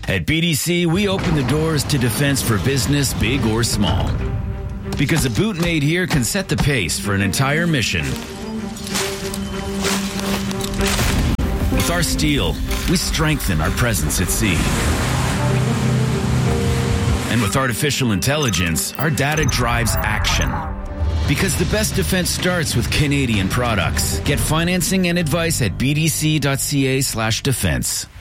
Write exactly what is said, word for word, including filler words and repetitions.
At B D C, we open the doors to defense for business, big or small. Because a boot made here can set the pace for an entire mission. With our steel, we strengthen our presence at sea. And with artificial intelligence, our data drives action. Because the best defense starts with Canadian products. Get financing and advice at bdc.ca slash defense.